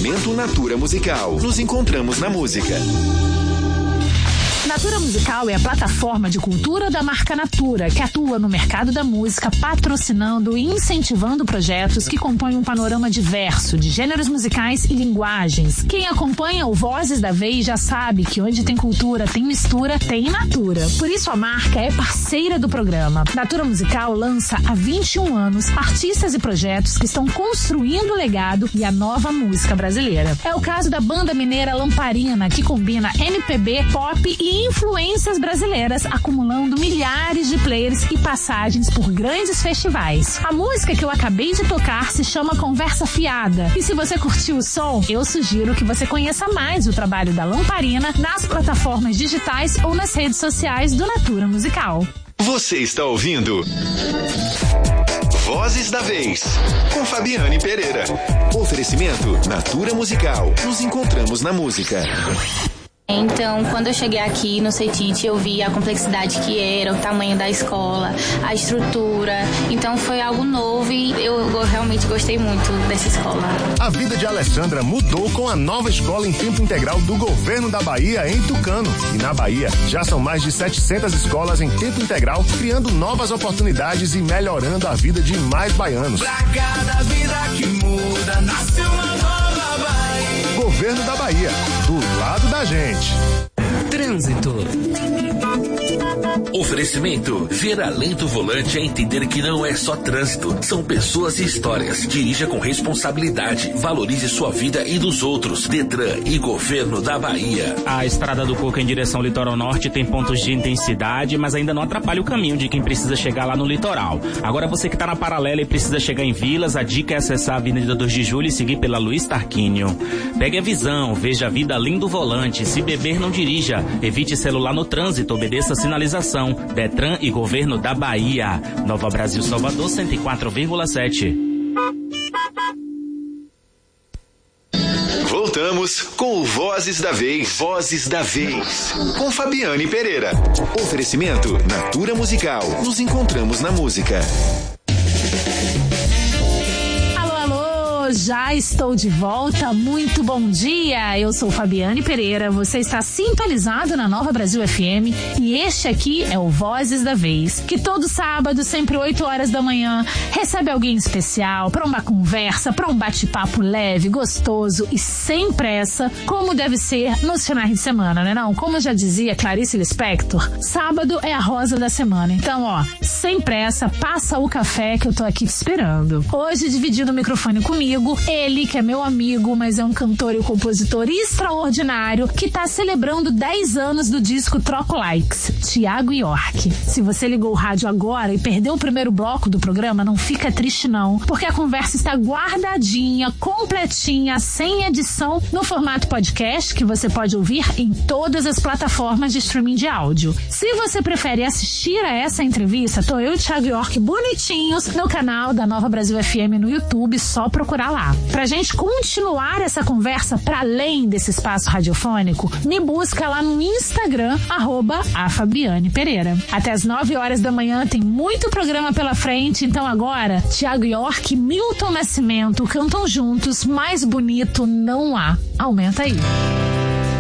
Oferecimento Natura Musical. Nos encontramos na música. Natura Musical é a plataforma de cultura da marca Natura, que atua no mercado da música, patrocinando e incentivando projetos que compõem um panorama diverso de gêneros musicais e linguagens. Quem acompanha o Vozes da Vez já sabe que onde tem cultura, tem mistura, tem Natura. Por isso a marca é parceira do programa. Natura Musical lança há 21 anos artistas e projetos que estão construindo o legado e a nova música brasileira. É o caso da banda mineira Lamparina, que combina MPB, pop e influências brasileiras, acumulando milhares de players e passagens por grandes festivais. A música que eu acabei de tocar se chama Conversa Fiada. E se você curtiu o som, eu sugiro que você conheça mais o trabalho da Lamparina nas plataformas digitais ou nas redes sociais do Natura Musical. Você está ouvindo Vozes da Vez, com Fabiane Pereira. Oferecimento Natura Musical. Nos encontramos na música. Então, quando eu cheguei aqui no CETIT, eu vi a complexidade que era, o tamanho da escola, a estrutura. Então, foi algo novo e eu realmente gostei muito dessa escola. A vida de Alessandra mudou com a nova escola em tempo integral do Governo da Bahia, em Tucano. E na Bahia, já são mais de 700 escolas em tempo integral, criando novas oportunidades e melhorando a vida de mais baianos. Pra cada vida que muda, nasce uma nova Bahia. Governo da Bahia, do lado da gente. Trânsito. Oferecimento. Ver além do volante é entender que não é só trânsito, são pessoas e histórias. Dirija com responsabilidade, valorize sua vida e dos outros. Detran e Governo da Bahia. A Estrada do Coco em direção ao litoral norte tem pontos de intensidade, mas ainda não atrapalha o caminho de quem precisa chegar lá no litoral. Agora você que está na paralela e precisa chegar em Vilas, a dica é acessar a Avenida 2 de Julho e seguir pela Luiz Tarquínio. Pegue a visão, veja a vida além do volante. Se beber, não dirija. Evite celular no trânsito, obedeça a sinalização. Detran e Governo da Bahia. Nova Brasil Salvador 104,7. Voltamos com o Vozes da Vez. Vozes da Vez, com Fabiane Pereira. Oferecimento Natura Musical. Nos encontramos na música. Já estou de volta, muito bom dia, eu sou Fabiane Pereira, você está sintonizado na Nova Brasil FM e este aqui é o Vozes da Vez, que todo sábado, sempre 8 horas da manhã, recebe alguém especial para uma conversa, para um bate-papo leve, gostoso e sem pressa, como deve ser nos finais de semana, né não? Como já dizia Clarice Lispector, sábado é a rosa da semana, então ó, sem pressa, passa o café que eu tô aqui te esperando. Hoje, dividindo o microfone comigo, ele que é meu amigo, mas é um cantor e compositor extraordinário que tá celebrando 10 anos do disco Troco Likes, Thiago York. Se você ligou o rádio agora e perdeu o primeiro bloco do programa, não fica triste não, porque a conversa está guardadinha, completinha, sem edição, no formato podcast que você pode ouvir em todas as plataformas de streaming de áudio. Se você prefere assistir a essa entrevista, tô eu e Thiago York bonitinhos no canal da Nova Brasil FM no YouTube, só procurar lá. Pra gente continuar essa conversa para além desse espaço radiofônico, me busca lá no Instagram, @afabianepereira. Até as 9 horas da manhã tem muito programa pela frente, então agora, Thiago York e Milton Nascimento cantam juntos, mais bonito não há. Aumenta aí.